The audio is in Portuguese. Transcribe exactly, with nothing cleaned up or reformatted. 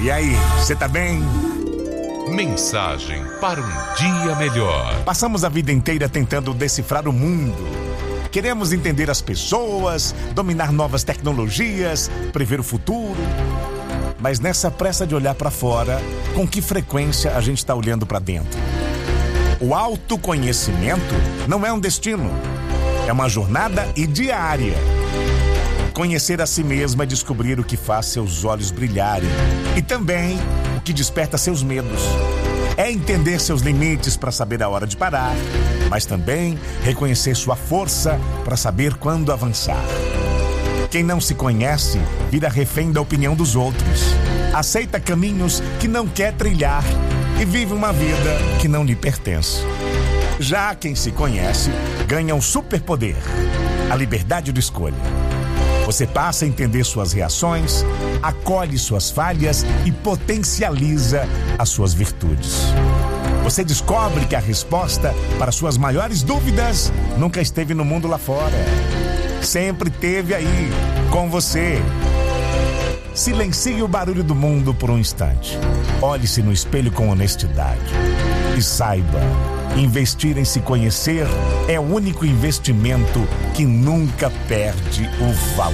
E aí, você tá bem? Mensagem para um dia melhor. Passamos a vida inteira tentando decifrar o mundo. Queremos entender as pessoas, dominar novas tecnologias, prever o futuro. Mas nessa pressa de olhar para fora, com que frequência a gente está olhando para dentro? O autoconhecimento não é um destino, é uma jornada e diária. Conhecer a si mesmo é descobrir o que faz seus olhos brilharem e também o que desperta seus medos. É entender seus limites para saber a hora de parar, mas também reconhecer sua força para saber quando avançar. Quem não se conhece vira refém da opinião dos outros, aceita caminhos que não quer trilhar e vive uma vida que não lhe pertence. Já quem se conhece ganha um superpoder, a liberdade de escolha. Você passa a entender suas reações, acolhe suas falhas e potencializa as suas virtudes. Você descobre que a resposta para suas maiores dúvidas nunca esteve no mundo lá fora. Sempre esteve aí, com você. Silencie o barulho do mundo por um instante. Olhe-se no espelho com honestidade. E saiba, investir em se conhecer é o único investimento que nunca perde o valor.